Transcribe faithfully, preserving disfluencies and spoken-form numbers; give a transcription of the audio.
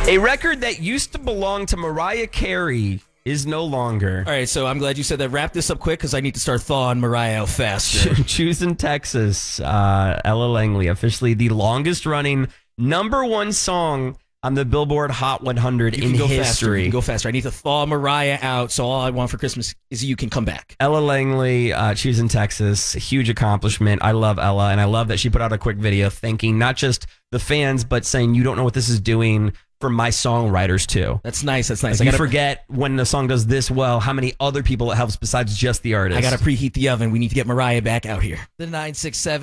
A record that used to belong to Mariah Carey is no longer. All right, so I'm glad you said that. Wrap this up quick because I need to start thawing Mariah out faster. Choosing Texas, uh, Ella Langley, officially the longest running number one song on the Billboard Hot one hundred You in can go history. faster. You can go faster. I need to thaw Mariah out, so all I want for Christmas is you can come back. Ella Langley, uh, Choosing Texas, huge accomplishment. I love Ella, and I love that she put out a quick video thanking not just the fans, but saying, you don't know what this is doing for my songwriters too. That's nice. That's nice. Like, I you gotta, forget when the song does this well, how many other people it helps besides just the artist. I got to preheat the oven. We need to get Mariah back out here. The nine six seven